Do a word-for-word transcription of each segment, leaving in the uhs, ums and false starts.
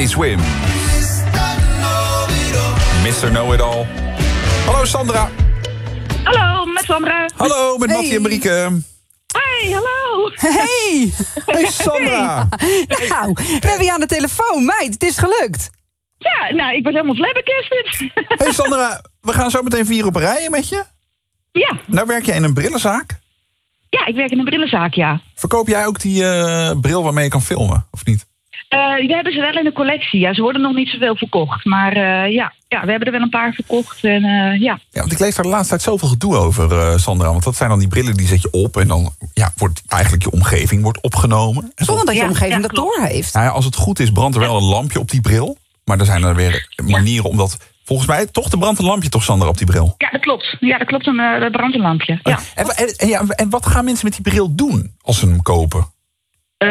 Teddy Swim. mister Know-It-All. Hallo Sandra. Hallo, met Sandra. Hallo, met Hey. Mattie en Marieke. Hey, hallo. Hey! Hey Sandra. Nou, we hebben je aan de telefoon, meid. Het is gelukt. Ja, nou, ik ben helemaal flabbergasted. Hey Sandra, we gaan zo meteen vier op een rij met je. Ja, Nou werk jij in een brillenzaak. ja, ik werk in een brillenzaak, ja. Verkoop jij ook die uh, bril waarmee je kan filmen, of niet? Uh, die hebben ze wel in de collectie. Ja, ze worden nog niet zoveel verkocht. Maar uh, ja, ja, we hebben er wel een paar verkocht. En, uh, ja. Ja, want ik lees daar de laatste tijd zoveel gedoe over, uh, Sandra. Want dat zijn dan die brillen, die zet je op en dan ja, wordt eigenlijk je omgeving wordt opgenomen. En Zonder dat je Ja, omgeving ja, dat klopt. door heeft. nou ja, als het goed is, brandt er wel een lampje op die bril. Maar er zijn er weer manieren om dat... Volgens mij toch, er brandt een lampje toch, Sandra, op die bril? Ja, dat klopt. Ja, dat klopt, een uh, brandt een lampje. Ja. En, en, en, ja, en wat gaan mensen met die bril doen als ze hem kopen? Uh,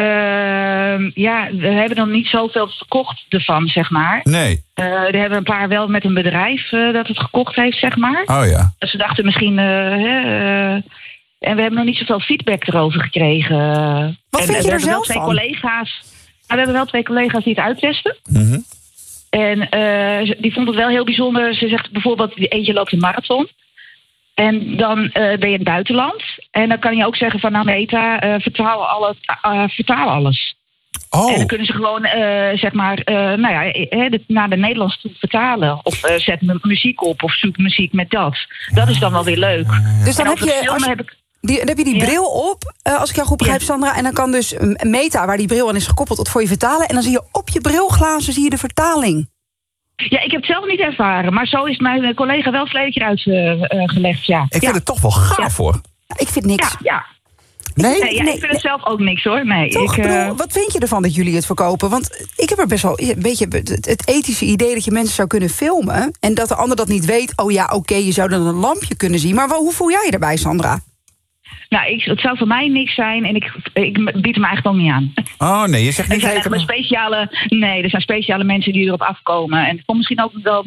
ja, we hebben dan niet zoveel verkocht ervan, zeg maar. Nee. Uh, er hebben een paar wel met een bedrijf uh, dat het gekocht heeft, zeg maar. Oh ja. Ze dachten misschien... Uh, uh, en we hebben nog niet zoveel feedback erover gekregen. Wat en, vind je we er hebben wel zelf twee van? collega's. Nou, we hebben wel twee collega's die het uittesten. Mm-hmm. En uh, die vond het wel heel bijzonder. Ze zegt bijvoorbeeld, eentje loopt een marathon. En dan uh, ben je in het buitenland. En dan kan je ook zeggen van, nou Meta, uh, vertaal, alle, uh, vertaal alles. Oh. En dan kunnen ze gewoon, uh, zeg maar, uh, nou ja, he, de, naar de Nederlands toe vertalen. Of uh, zet mu- muziek op of zoek muziek met dat. Dat is dan wel weer leuk. Dus dan En heb over je, filmen als, heb ik... die, dan heb je die Ja. bril op, uh, als ik jou goed begrijp, Ja. Sandra. En dan kan dus um, Meta, waar die bril aan is gekoppeld, het voor je vertalen. En dan zie je op je brilglazen zie je de vertaling. Ja, ik heb het zelf niet ervaren. Maar zo is mijn collega wel verleden keer uitgelegd, ja. Ik vind ja. het toch wel gaaf, Ja. hoor. Ik vind niks. Ja, ja. Nee? Nee, ja, Nee, ik vind het zelf ook niks, hoor. Nee, Toch? ik, Ik uh, bedoel, wat vind je ervan dat jullie het verkopen? Want ik heb er best wel een beetje het, het ethische idee dat je mensen zou kunnen filmen. En dat de ander dat niet weet. Oh ja, oké, okay, je zou dan een lampje kunnen zien. Maar wel, hoe voel jij je erbij, Sandra? Nou, ik, het zou voor mij niks zijn en ik, ik bied hem eigenlijk ook niet aan. Oh nee, je zegt Er niet zijn zeker. echt speciale, nee, er zijn speciale mensen die erop afkomen. En het komt misschien ook wel